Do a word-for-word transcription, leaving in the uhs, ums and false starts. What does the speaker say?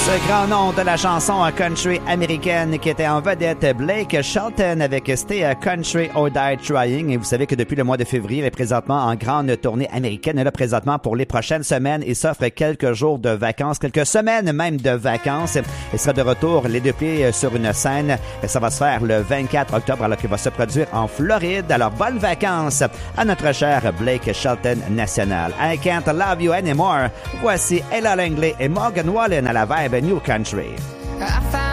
Ce grand nom de la chanson country américaine qui était en vedette, Blake Shelton avec Stay a Country or Die Trying. Et vous savez que depuis le mois de février, il est présentement en grande tournée américaine. Et là, présentement, pour les prochaines semaines, il s'offre quelques jours de vacances, quelques semaines même de vacances. Il sera de retour, les deux pieds sur une scène. Et ça va se faire le vingt-quatre octobre, alors qu'il va se produire en Floride. Alors, bonnes vacances à notre cher Blake Shelton national. I Can't Love You Anymore. Voici Ella Langley et Morgan Wallen à la vibe New Country.